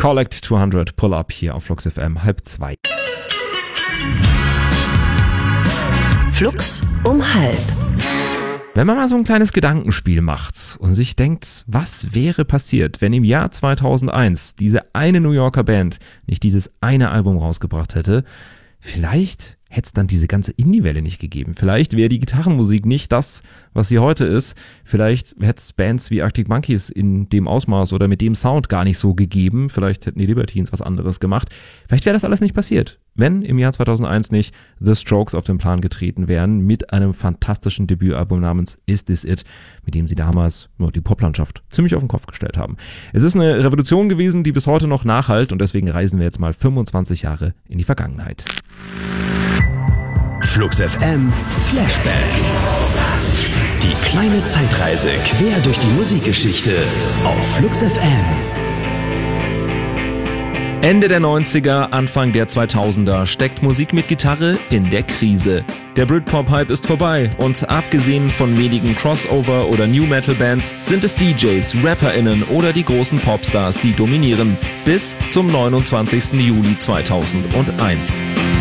Collect 200 Pull Up hier auf Flux FM 1:30. Flux um 1:30. Wenn man mal so ein kleines Gedankenspiel macht und sich denkt, was wäre passiert, wenn im Jahr 2001 diese eine New Yorker Band nicht dieses eine Album rausgebracht hätte, vielleicht hätte es dann diese ganze Indie-Welle nicht gegeben. Vielleicht wäre die Gitarrenmusik nicht das, was sie heute ist. Vielleicht hätte es Bands wie Arctic Monkeys in dem Ausmaß oder mit dem Sound gar nicht so gegeben. Vielleicht hätten die Libertines was anderes gemacht. Vielleicht wäre das alles nicht passiert, wenn im Jahr 2001 nicht The Strokes auf den Plan getreten wären mit einem fantastischen Debütalbum namens Is This It, mit dem sie damals die Poplandschaft ziemlich auf den Kopf gestellt haben. Es ist eine Revolution gewesen, die bis heute noch nachhalt, und deswegen reisen wir jetzt mal 25 Jahre in die Vergangenheit. Flux FM Flashback. Die kleine Zeitreise quer durch die Musikgeschichte auf Flux FM. Ende der 90er, Anfang der 2000er steckt Musik mit Gitarre in der Krise. Der Britpop-Hype ist vorbei und abgesehen von wenigen Crossover- oder New-Metal-Bands sind es DJs, RapperInnen oder die großen Popstars, die dominieren. Bis zum 29. Juli 2001.